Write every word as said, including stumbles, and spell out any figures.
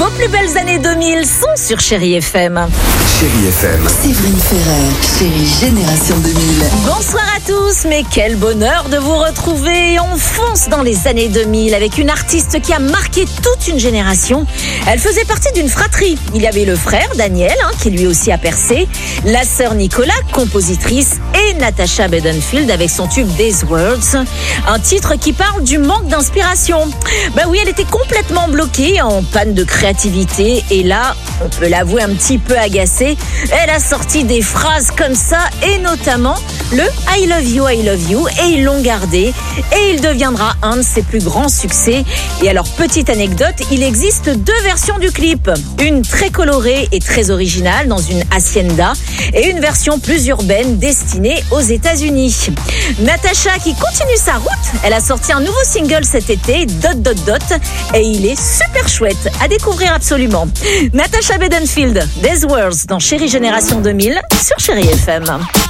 Vos plus belles années deux mille sont sur Chérie F M. Chérie F M. Séverine Ferrer, Chérie Génération deux mille. Bonsoir à tous, mais quel bonheur de vous retrouver. On fonce dans les années deux mille avec une artiste qui a marqué toute une génération. Elle faisait partie d'une fratrie. Il y avait le frère Daniel, hein, qui lui aussi a percé, la sœur Nicola, compositrice, et Natasha Bedingfield avec son tube These Words, un titre qui parle du manque d'inspiration. Ben oui, elle était complètement bloquée, en panne de créativité, et là, on peut l'avouer, un petit peu agacée. Elle a sorti des phrases comme ça, et notamment le I love you, I love you, et ils l'ont gardé, et il deviendra un de ses plus grands succès. Et alors, petite anecdote, il existe deux versions du clip, une très colorée et très originale dans une hacienda, et une version plus urbaine destinée aux États-Unis. Natasha qui continue sa route, elle a sorti un nouveau single cet été, Dot Dot Dot, et il est super chouette à découvrir absolument. Natasha Bedingfield, These Words dans Chérie Génération deux mille sur Chérie F M.